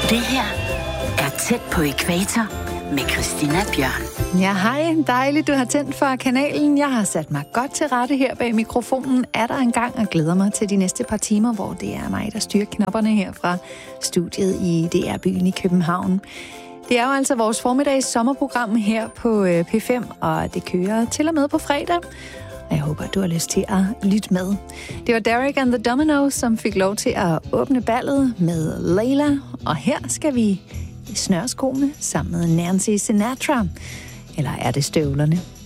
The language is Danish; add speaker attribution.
Speaker 1: Det her er Tæt på ækvator med Christina Bjørn.
Speaker 2: Ja, hej. Dejligt, du har tændt for kanalen. Jeg har sat mig godt til rette her bag mikrofonen. Er der en gang og glæder mig til de næste par timer, hvor det er mig, der styrer knopperne her fra studiet i DR-byen i København. Det er jo altså vores formiddags sommerprogram her på P5, og det kører til og med på fredag. Jeg håber, du har lyst til at lytte med. Det var Derek and the Dominos, som fik lov til at åbne ballet med Layla. Og her skal vi snøre skoene sammen med Nancy Sinatra. Eller er det støvlerne?